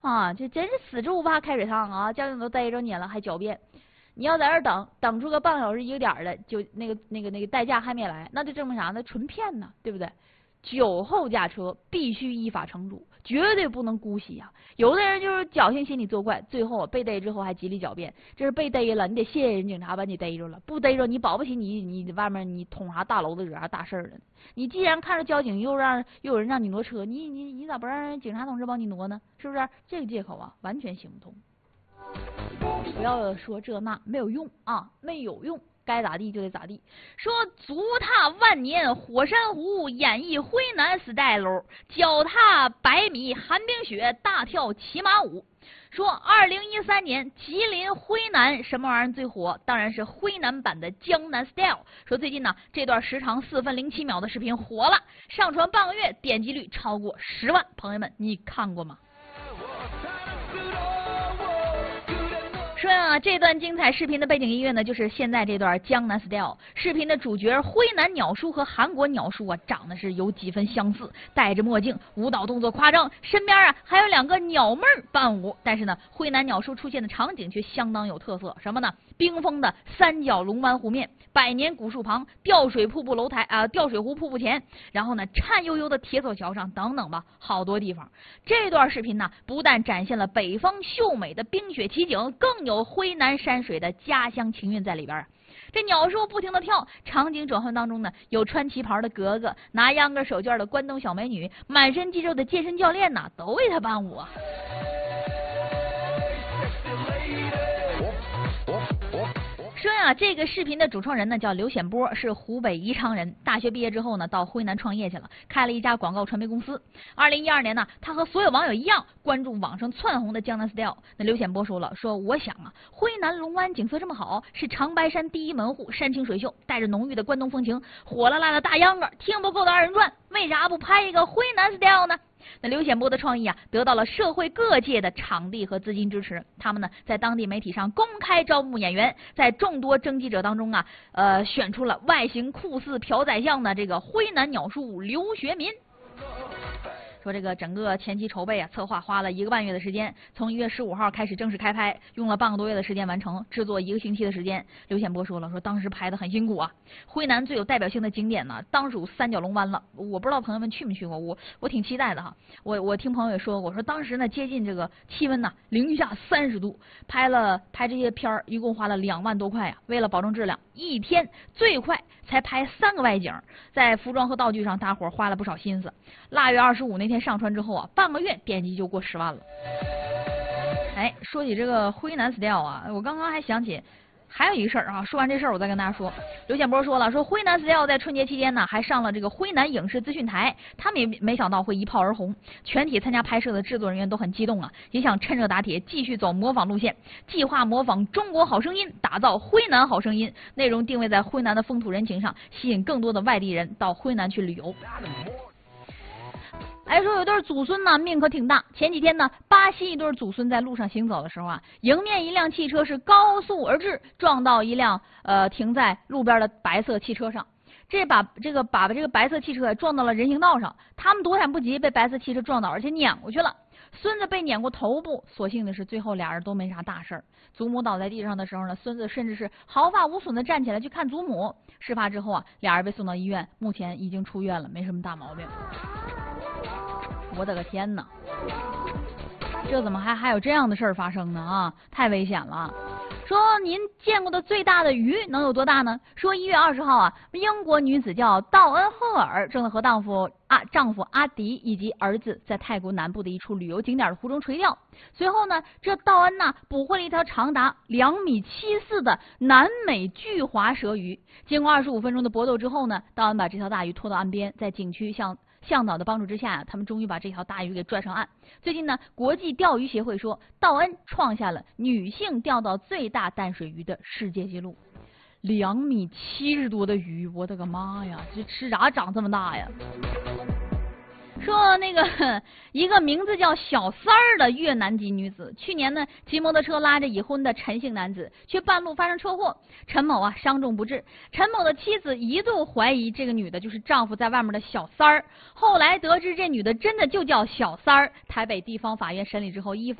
啊，这真是死猪不怕开水烫啊！交警都逮着你了，还狡辩。你要在这儿等出个半个小时1个点的，就那个代驾还没来，那就证明啥呢？纯骗呢，对不对？酒后驾车必须依法惩处，绝对不能姑息啊！有的人就是侥幸心理作怪，最后被逮之后还极力狡辩，这是被逮了，你得谢谢人警察把你逮着了，不逮着你保不齐你外面你捅啥大娄子惹啥大事儿了。你既然看着交警又有人让你挪车，你咋不让警察同志帮你挪呢？是不是？这个借口啊完全行不通。不要说这那没有用啊，没有用。该咋地就得咋地。说足踏万年火山湖，演绎徽南 style， 脚踏100米寒冰雪，大跳骑马舞。说2013年吉林徽南什么玩意儿最火？当然是徽南版的江南 style。说最近呢，这段时长4分07秒的视频火了，上传半个月点击率超过10万。朋友们，你看过吗？说啊，这段精彩视频的背景音乐呢，就是现在这段江南 style。视频的主角徽南鸟叔和韩国鸟叔啊，长得是有几分相似，戴着墨镜，舞蹈动作夸张，身边啊还有2个鸟妹儿伴舞。但是呢，徽南鸟叔出现的场景却相当有特色，什么呢？冰封的三角龙湾湖面，百年古树旁，吊水瀑布楼台啊，吊水湖瀑布前，然后呢，颤悠悠的铁索桥上，等等吧，好多地方。这段视频呢，不但展现了北方秀美的冰雪奇景，更有徽南山水的家乡情韵在里边。这鸟叔不停的跳，场景转换当中呢，有穿旗袍的格格，拿秧歌手绢的关东小美女，满身肌肉的健身教练呐，都为他伴舞啊。说呀，这个视频的主创人呢叫刘显波，是湖北宜昌人。大学毕业之后呢，到徽南创业去了，开了一家广告传媒公司。2012年呢，他和所有网友一样关注网上窜红的江南 style。那刘显波说了，说我想啊，徽南龙湾景色这么好，是长白山第一门户，山清水秀，带着浓郁的关东风情，火辣辣的大秧歌，听不够的2人转，为啥不拍一个徽南 style 呢？那刘显波的创意啊，得到了社会各界的场地和资金支持。他们呢，在当地媒体上公开招募演员，在众多征集者当中啊，选出了外形酷似朴宰相的这个徽南鸟叔刘学民。说这个整个前期筹备啊，策划花了1个半月的时间，从1月15号开始正式开拍，用了半个多月的时间完成，制作1个星期的时间。刘显波说了，说当时拍的很辛苦啊。徽南最有代表性的景点呢，当属三角龙湾了。我不知道朋友们去没去过，我挺期待的哈。我听朋友也说过，说当时呢接近这个气温呢零下30度，拍这些片儿一共花了2万多块呀。为了保证质量，一天最快才拍3个外景，在服装和道具上大伙花了不少心思。腊月25那天上传之后啊，半个月点击就过10万了。哎，说起这个徽南 style 啊，我刚刚还想起还有一个事儿啊。说完这事儿，我再跟大家说。刘显波说了，说徽南 style 在春节期间呢，还上了这个徽南影视资讯台，他们也没想到会一炮而红。全体参加拍摄的制作人员都很激动啊，也想趁热打铁，继续走模仿路线，计划模仿中国好声音，打造徽南好声音，内容定位在徽南的风土人情上，吸引更多的外地人到徽南去旅游。哎，说有对祖孙呢，命可挺大。前几天呢，巴西一对祖孙在路上行走的时候啊，迎面一辆汽车是高速而至，撞到一辆停在路边的白色汽车上。把这个白色汽车撞到了人行道上，他们躲闪不及，被白色汽车撞倒，而且碾过去了。孙子被碾过头部，所幸的是最后俩人都没啥大事儿。祖母倒在地上的时候呢，孙子甚至是毫发无损的站起来去看祖母。事发之后啊，俩人被送到医院，目前已经出院了，没什么大毛病。我的个天哪，这怎么还有这样的事儿发生呢啊，太危险了。说您见过的最大的鱼能有多大呢？说1月20号啊，英国女子叫道恩·赫尔，正在和丈夫阿迪以及儿子在泰国南部的一处旅游景点的湖中垂钓。随后呢，这道恩呢捕获了一条长达2.74米的南美巨华蛇鱼。经过25分钟的搏斗之后呢，道恩把这条大鱼拖到岸边，在景区向导的帮助之下，他们终于把这条大鱼给拽上岸。最近呢，国际钓鱼协会说，道恩创下了女性钓到最大淡水鱼的世界纪录，2.70米多的鱼，我的个妈呀！这吃啥长这么大呀？ 说那个一个名字叫小三儿的越南籍女子，去年呢骑摩托车拉着已婚的陈姓男子，却半路发生车祸，陈某啊伤重不治。陈某的妻子一度怀疑这个女的就是丈夫在外面的小三儿，后来得知这女的真的就叫小三儿。台北地方法院审理之后，依法